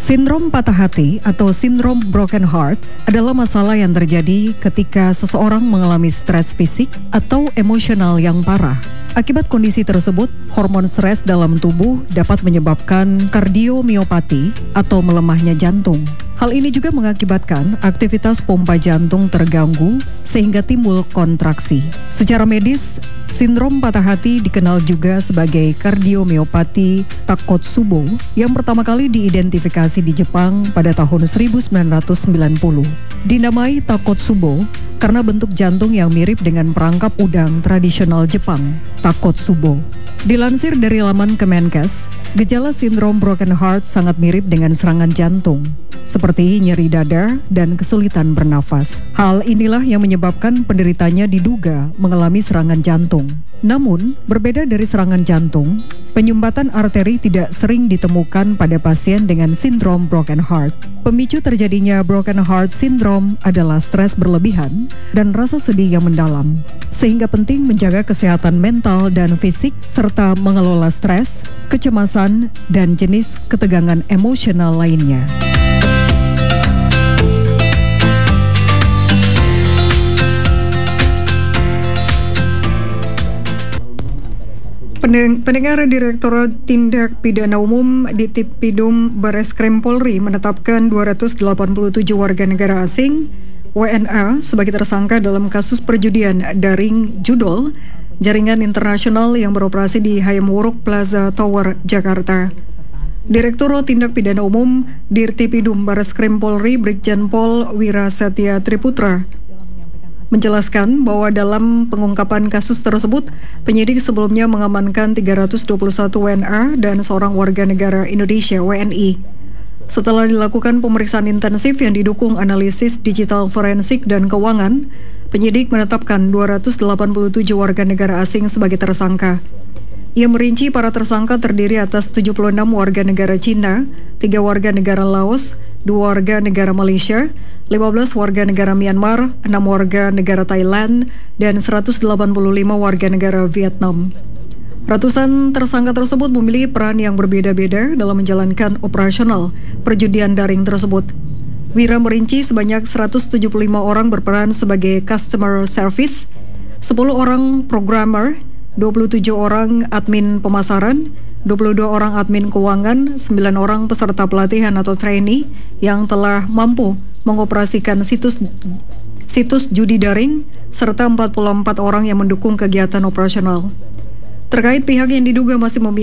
Sindrom patah hati atau sindrom broken heart adalah masalah yang terjadi ketika seseorang mengalami stres fisik atau emosional yang parah. Akibat kondisi tersebut, hormon stres dalam tubuh dapat menyebabkan kardiomiopati atau melemahnya jantung. Hal ini juga mengakibatkan aktivitas pompa jantung terganggu sehingga timbul kontraksi. Secara medis, sindrom patah hati dikenal juga sebagai kardiomiopati Takotsubo yang pertama kali diidentifikasi di Jepang pada tahun 1990. Dinamai Takotsubo karena bentuk jantung yang mirip dengan perangkap udang tradisional Jepang, Takotsubo. Dilansir dari laman Kemenkes, gejala sindrom broken heart sangat mirip dengan serangan jantung, seperti nyeri dada dan kesulitan bernafas. Hal inilah yang menyebabkan penderitanya diduga mengalami serangan jantung. Namun, berbeda dari serangan jantung, penyumbatan arteri tidak sering ditemukan pada pasien dengan sindrom broken heart. Pemicu terjadinya broken heart syndrome adalah stres berlebihan dan rasa sedih yang mendalam, sehingga penting menjaga kesehatan mental dan fisik serta mengelola stres, kecemasan, dan jenis ketegangan emosional lainnya. Pendengar, Direktorat Tindak Pidana Umum Ditipidum Bareskrim Polri menetapkan 287 warga negara asing WNA sebagai tersangka dalam kasus perjudian daring judol jaringan internasional yang beroperasi di Hayam Wuruk Plaza Tower, Jakarta. Direktur Tindak Pidana Umum Dirtipidum Bareskrim Polri Brigjen Pol Wira Satya Triputra menjelaskan bahwa dalam pengungkapan kasus tersebut, penyidik sebelumnya mengamankan 321 WNA dan seorang warga negara Indonesia WNI. Setelah dilakukan pemeriksaan intensif yang didukung analisis digital forensik dan keuangan, penyidik menetapkan 287 warga negara asing sebagai tersangka. Ia merinci para tersangka terdiri atas 76 warga negara Cina, 3 warga negara Laos, 2 warga negara Malaysia, 15 warga negara Myanmar, 6 warga negara Thailand, dan 185 warga negara Vietnam. Ratusan tersangka tersebut memiliki peran yang berbeda-beda dalam menjalankan operasional perjudian daring tersebut. Wira merinci sebanyak 175 orang berperan sebagai customer service, 10 orang programmer, 27 orang admin pemasaran, 22 orang admin keuangan, 9 orang peserta pelatihan atau trainee yang telah mampu mengoperasikan situs judi daring, serta 44 orang yang mendukung kegiatan operasional. Terkait pihak yang diduga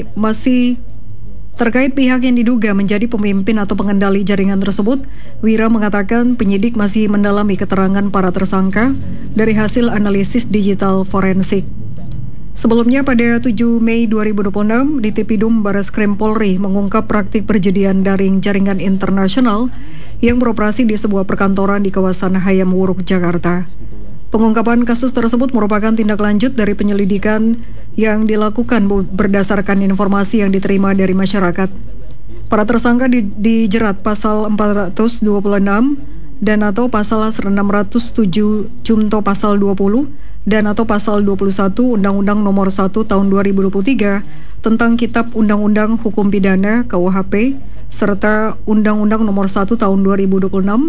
menjadi pemimpin atau pengendali jaringan tersebut, Wira mengatakan penyidik masih mendalami keterangan para tersangka dari hasil analisis digital forensik. Sebelumnya pada 7 Mei 2026, Ditipidum Bareskrim Polri mengungkap praktik perjudian daring jaringan internasional yang beroperasi di sebuah perkantoran di kawasan Hayam Wuruk, Jakarta. Pengungkapan kasus tersebut merupakan tindak lanjut dari penyelidikan yang dilakukan berdasarkan informasi yang diterima dari masyarakat. Para tersangka dijerat pasal 426 dan atau pasal 607 Junto pasal 20 dan atau pasal 21 Undang-Undang Nomor 1 Tahun 2023 tentang Kitab Undang-Undang Hukum Pidana KUHP serta Undang-Undang Nomor 1 Tahun 2026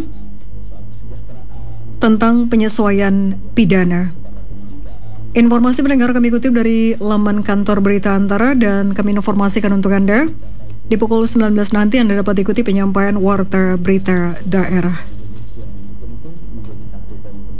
tentang penyesuaian pidana. Informasi pendengar kami kutip dari laman kantor Berita Antara dan kami informasikan untuk Anda di pukul 19 nanti Anda dapat ikuti penyampaian Warta Berita Daerah.